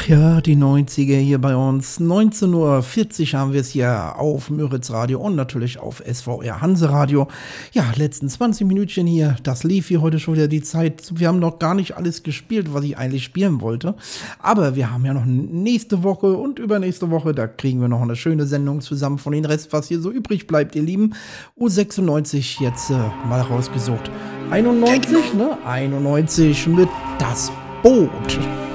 Ach ja, die 90er hier bei uns. 19:40 Uhr haben wir es hier auf Müritz Radio und natürlich auf SVR Hanse Radio. Ja, letzten 20 Minütchen hier. Das lief hier heute schon wieder die Zeit. Wir haben noch gar nicht alles gespielt, was ich eigentlich spielen wollte. Aber wir haben ja noch nächste Woche und übernächste Woche. Da kriegen wir noch eine schöne Sendung zusammen von den Rest, was hier so übrig bleibt, ihr Lieben. U96 jetzt mal rausgesucht. 91, ne? 91 mit Das Boot.